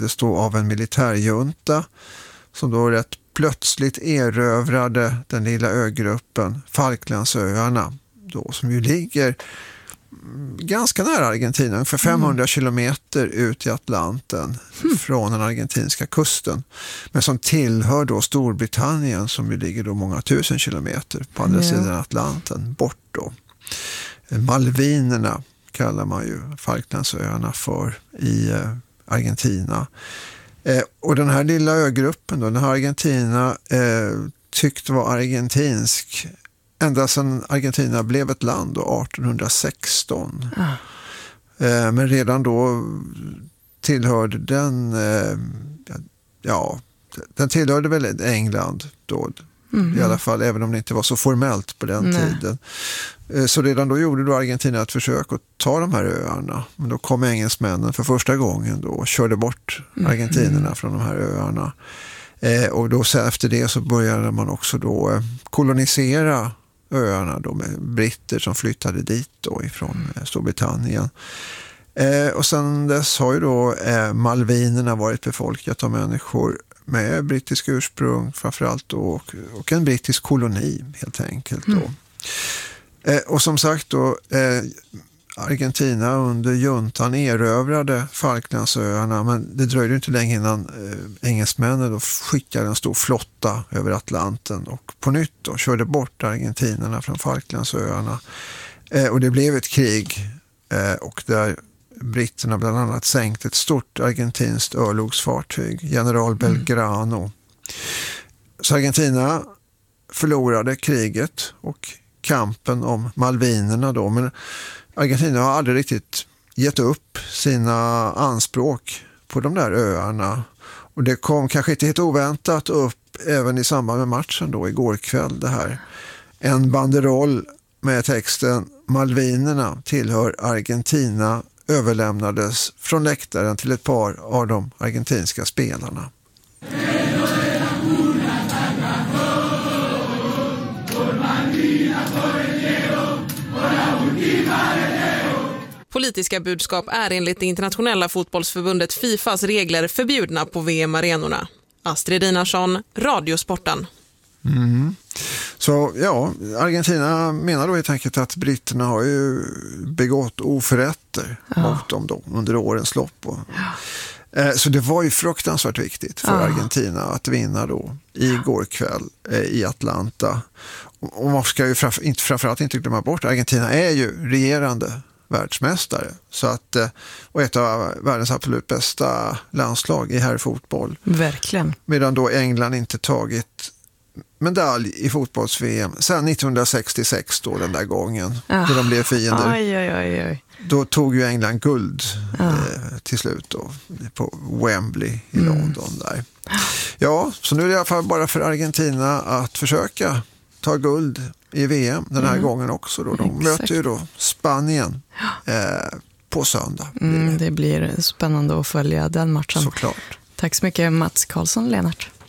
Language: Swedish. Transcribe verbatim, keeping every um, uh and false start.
leddes då av en militärjunta som då rätt plötsligt erövrade den lilla ögruppen Falklandsöarna då, som ju ligger ganska nära Argentina, ungefär femhundra mm. kilometer ut i Atlanten mm. från den argentinska kusten, men som tillhör då Storbritannien som ju ligger då många tusen kilometer på andra mm. sidan Atlanten bort då. Malvinerna kallar man ju Falklandsöarna för i eh, Argentina. Eh, och den här lilla ögruppen då, den här Argentina eh, tyckte var argentinsk ända sedan Argentina blev ett land då, arton sexton. Ah. Eh, men redan då tillhörde den eh, ja, den tillhörde väl England då. Mm. I alla fall, även om det inte var så formellt på den Nej. tiden. Så redan då gjorde då Argentina ett försök att ta de här öarna. Men då kom engelsmännen för första gången då och körde bort argentinerna mm. från de här öarna. Eh, och då så efter det så började man också då eh, kolonisera öarna då med britter som flyttade dit då ifrån eh, Storbritannien. Eh, och sen dess har ju då eh, Malvinerna varit befolkat av människor med brittisk ursprung framförallt då, och, och en brittisk koloni helt enkelt då. Mm. Eh, och som sagt då eh, Argentina under juntan erövrade Falklandsöarna, men det dröjde inte länge innan eh, engelsmännen då skickade en stor flotta över Atlanten och på nytt då körde bort argentinerna från Falklandsöarna. Eh, och det blev ett krig eh, och där britterna bland annat sänkt ett stort argentinskt örlogsfartyg, General Belgrano. Mm. Så Argentina förlorade kriget och kampen om Malvinerna då, men Argentina har aldrig riktigt gett upp sina anspråk på de där öarna. Och det kom kanske inte helt oväntat upp även i samband med matchen då igår kväll det här. En banderoll med texten Malvinerna tillhör Argentina överlämnades från läktaren till ett par av de argentinska spelarna. Politiska budskap är enligt det internationella fotbollsförbundet FIFAs regler förbjudna på V M-arenorna. Astrid Dinarsson, Radiosporten. Mm. Så ja, Argentina menar då helt enkelt att britterna har ju begått oförrätter ja. mot dem då under årens lopp. Och, ja. eh, så det var ju fruktansvärt viktigt för ja. Argentina att vinna då igår kväll eh, i Atlanta. Och, och man ska ju framför, inte, framförallt inte glömma bort, Argentina är ju regerande världsmästare. Så att, och ett av världens absolut bästa landslag i herrfotboll. Verkligen. Medan då England inte tagit medalj i fotbolls-V M sedan nittonhundrasextiosex då den där gången. Ah. Då de blev fiender. Aj, aj, aj, aj. Då tog ju England guld ah. eh, till slut då, på Wembley i mm. London där. Ja, så nu är det i alla fall bara för Argentina att försöka ta guld i V M den här mm. gången också. Då. De Exakt. möter ju då Spanien eh, på söndag. Mm, det blir spännande att följa den matchen. Såklart. Tack så mycket Mats Karlsson, Lennart.